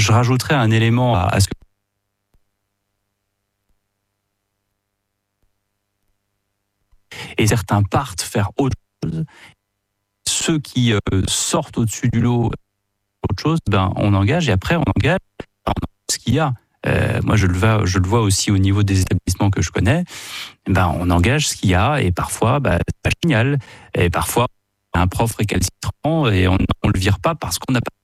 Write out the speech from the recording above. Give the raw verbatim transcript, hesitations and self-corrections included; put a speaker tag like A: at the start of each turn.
A: je rajouterais un élément à, à ce que et certains partent faire autre chose. Ceux qui euh, sortent au-dessus du lot, autre chose, ben on engage et après on engage ce qu'il y a. Euh, moi, je le vois, je le vois aussi au niveau des établissements que je connais. Ben on engage ce qu'il y a et parfois, ben, c'est pas génial. Et parfois, un prof récalcitrant et on, on le vire pas parce qu'on n'a pas